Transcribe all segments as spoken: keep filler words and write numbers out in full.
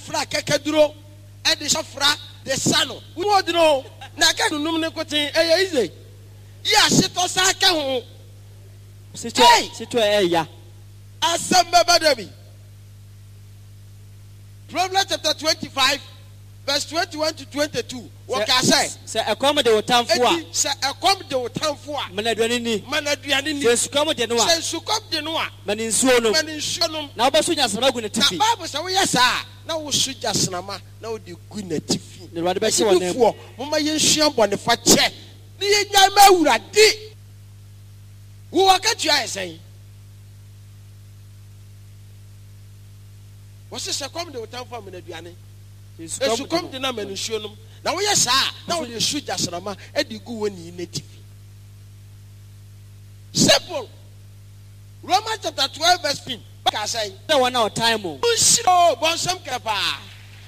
fra kekeduro e de shofra de sano wo dino na ka nunum ne kotin e ye ize ya shito sa ka ho Sito sito e ya asamba badabi. Proverbs chapter twenty-five verse twenty-one to twenty-two. What can I say? Say a come de otamfo a. Say a come de otamfo a. Manaduani ni. Manaduani ni. Say sukom de no a. Say sukom de no a. Mani nsuo no. Mani nsuo no. Na obaso nyasama gu ne tifi. Na Bible say we yesa. Na wo su jasenama na wo de gu ne tifi. Ne wade be hye won na. Mama yenhua bone fa che. Ni yenya ma awurade. Wo wakatu ayesen. What's this? Come to the town for Manaduani. It's come to Naman and show them. Now, yes, sir. Now you shoot Jasanama and you go in native. Simple. Romans chapter twelve, verse fifteen. I say, no one our time. Oh, Bonsam Kapa.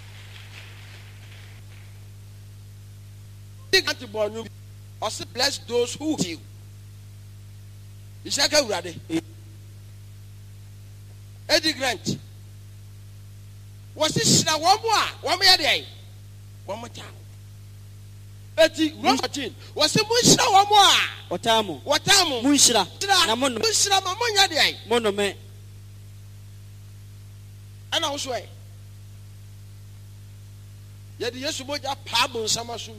Also, bless those who do. Is that ready? Eddie Grant. Was this now one more? One more day. One more time. Eddie Grant. Was it Mushra one more? Watamu. Watamu. Mushra. Namon. Mushra Mamonia day. Mono me. And I was way. Yet the Yesumoja Pabon Samasu.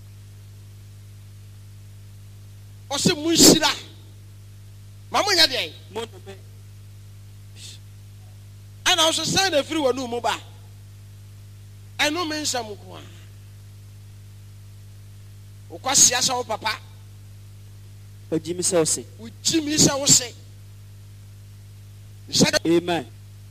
Was it Mushra? Mamonia day. Mono me. And I also sign a free one no mobile. I know men some kwa. O kwasi asa o papa. O Jimmy Sauce. O Jimmy Sauce. Amen.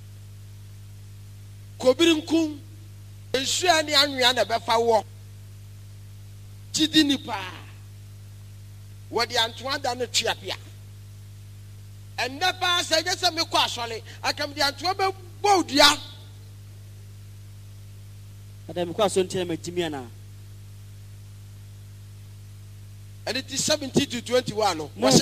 Kobirinkum. Ensu ani anwea na befa wo. Jidi nipa. Wo de antoa da no tuapia. And never say yes, I'm a quasole. I come down to a bodia. Madame Quason tell me Jimiana. And it is seventy to twenty-one.